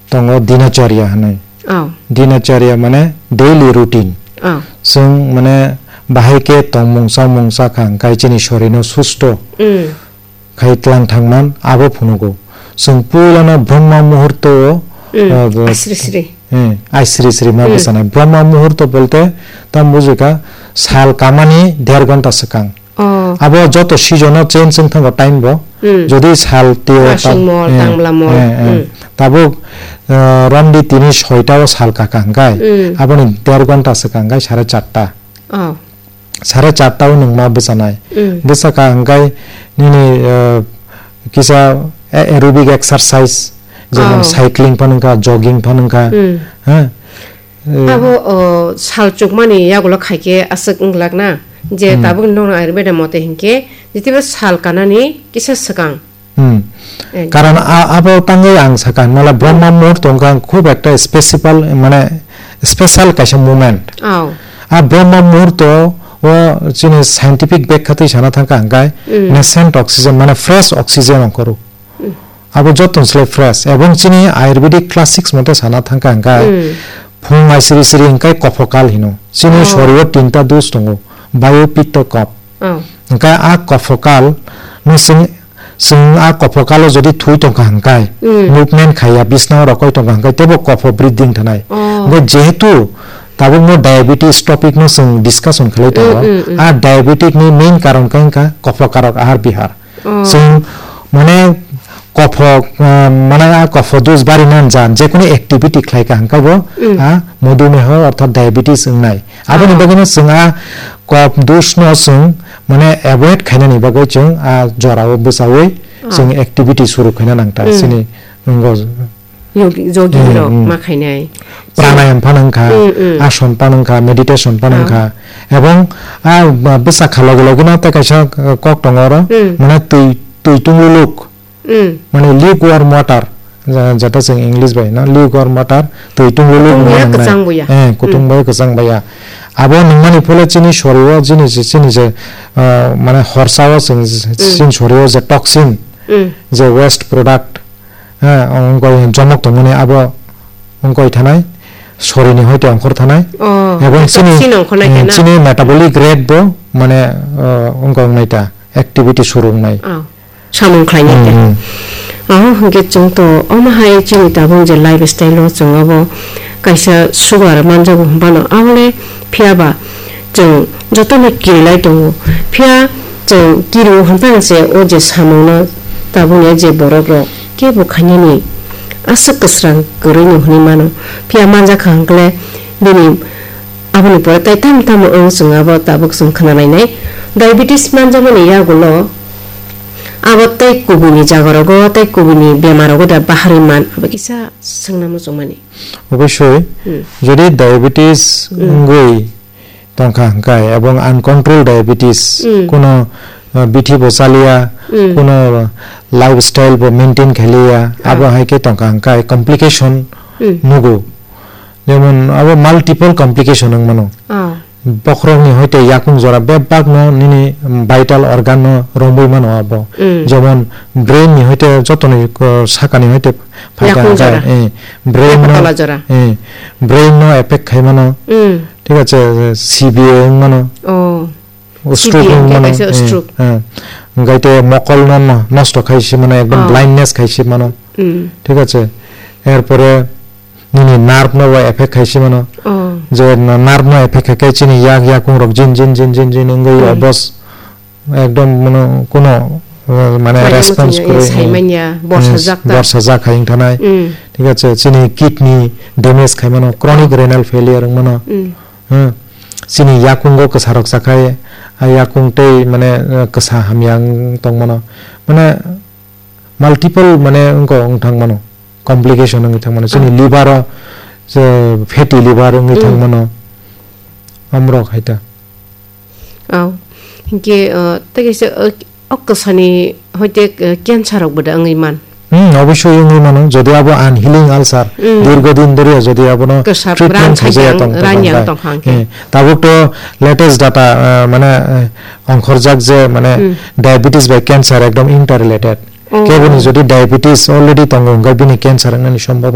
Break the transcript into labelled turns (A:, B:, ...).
A: tongo dinacharya hanai dinacharya mane daily routine sung mane bahike tongmungsa khang kai chini shorino susto khaitlang thangman abo phunugo sung pulana brahma muhurto Aisri Sri Mabasana Brahma Muhurto bolte tam bujika sal kamani 1.5 ঘন্টা sekang abo joto season change thang time bo jodi sal teo tabo ramdi tini 6 ta sal kakangai aboni 1.5 ঘন্টা sekangai 4:30 4:30 nung mabasanai besaka angai nini kisa aerobic exercise যেমন cycling পানকা jogging পানকা হ্যাঁ
B: আবো সালচুক মানে ইয়াগুলো খাইকে আসক লাগনা যে তাবো নন আয়ুর্বেদ মতে হিনকে যেতিবা সাল কানানি কিসা সকাং
A: কারণ আবো তাঙ্গে আং সাকান মালা ব্রহ্ম মুহূর্ত তংকা খুব একটা স্পেসিফিক মানে স্পেশাল কাইসা মোমেন্ট আর ব্রহ্ম মুহূর্ত ও যিনি সায়েন্টিফিক ব্যাখ্যাতে জানা থাকা আঙ্গায় নেসেন্ট অক্সিজেন মানে ফ্রেশ অক্সিজেন করো abo joton sle fresh ebong chini ayurvedic classics mote sana thangka angkai phung aisri sri angkai kofokal hino chini shorio tinta dos tongo bayo pitta kop angkai a kofokal no sing a kofokal jodi thui tongka angkai movement khaya bisna rokoi tongka angkai tebo kofo breathing thanai go jehetu tabo mo diabetes topic no sing discussion khlai to a diabetic ni main karon kainka kofokarok ahar bihar sing mane কফক মানে কফ those বাড়ি নান যান যে কোনো activity খাইকা হাঙ্কাবো মধুমেহ অর্থাৎ diabetes নাই আবার নিবাগিনে जोंहा কফ দোষ ন जों মানে অ্যাভয়েড খাইনা নিবাগৈ जों জরাও বসাওই जों অ্যাক্টিভিটি শুরু খাইনা নাংতা সিনি নঙ্গ
B: যোগী রক মা খাইনাই
A: প্রাণায়াম পানংখা আসন পানংখা মেডিটেশন পানংখা এবং বেসা খালগ লগিনা তা কাইসা কক টংর মানে তুই তুংলুক মানে lukewarm water যেটা जों इंग्लिश बाय ना lukewarm water তৈতুং লুলু কুতুং বাই কসাং বায়া আবো নমানি ফলে চিনি শরীর চিনি যে মানে হরসাও চিন শরীর যে টক্সিন যে ওয়েস্ট প্রোডাক্ট অঙ্কই জমক তো মানে আবো অঙ্কই থানাই শরীরনি হইতে অঙ্কর থানাই এবং চিনি মেটাবলিক রেট বো মানে অঙ্ক নাইতা অ্যাক্টিভিটি শুরু নাই
B: সামন খাইনাইতে হংকে जों তো অমাহাই চিনি তাবং যে লাইফস্টাইল जों আবো কাইসা সুগার মানজাবো হবানো আমলে ফিয়াবা जों যতনে কিলাই দङ ফিয়া जों কিরু হনপানসে ও যে সামনা তাবংয়ে যে বরগ্র কেবো খাইনানি আসকসরাং গরৈনি হনি মানো ফিয়া মানজা খাংকলে बिनि आबनि पर ताइ ताम ताम जों आबो ताबक जों खोनानाय डायबिटिस मानजामानि यागुलो आबताय कुबुनि जागरगो ताय कुबुनि बेमारगो दा बाहारि मान अबकिसा संनामो जमानि
A: অবশ্যই যদি ডায়াবেটিস গই তংকা হাঙ্কাই এবং আনকন্ট্রোল ডায়াবেটিস কোন বিঠি বসালিয়া কোন লাইফস্টাইল ব মেইনটেইন খেলিয়া আবো হাইকে তংকা হাঙ্কাই কমপ্লিকেশন নুগো যেমন আবো মাল্টিপল কমপ্লিকেশন মানো বখরংনি হইতে ইয়াকুং জরা বেবাক ন নিনি ভাইটাল অর্গান রম্বই মানো আবো যেমন ব্রেন নি হইতে যতনি সাকানি হইতে ফাইটা যায় ব্রেন নো এফেক্ট খাই মানো ঠিক আছে সিবিএ মানো স্ট্রোক মানো গাইতে মকল নষ্ট খাইছে মানে একদম ব্লাইন্ডনেস খাইছে মানো ঠিক আছে এরপরে নিনি নার্ভ নো এফেক্ট খাইছে মানো যে নার্ভ নো এফেক্ট খাইছে নি ইয়াকুং রক জিন ইংগই অবস একদম মানে কোন মানে রেসপন্স করে
B: সাইমানিয়া বর্ষা
A: যা খাইং থানাই ঠিক আছে চিনি কিডনি ড্যামেজ খাই মানো ক্রনিক রেনাল ফেলিয়ার মানো চিনি ইয়াকুংগো কসারক সাখাই ইয়াকুংতে মানে কসা হামিয়াং তং মানো মানে মাল্টিপল মানে অঙ্ক অংথাং মানো কমপ্লিকেশন অংথাং মানো চিনি লিভার যে ফ্যাটি লিভার অংথাং মানো আমরো খাইতা
B: হিংকে তাকেছে অকসানি হইতে ক্যান্সারক বডা আংইমান
A: অবশ্যই মানো যদি আবো আনহিলিং আলসার দীর্ঘদিন ধরে যদি আবনো ট্রিটমেন্ট খাইছে তাবো তো লেটেস্ট ডাটা মানে অংখরজাক যে মানে ডায়াবেটিস বাই ক্যান্সার একদম ইন্টাররিলেটেড কেবনি যদি ডায়াবেটিস অলরেডি তঙ্গ গাবিনি ক্যান্সার নানি সম্ভব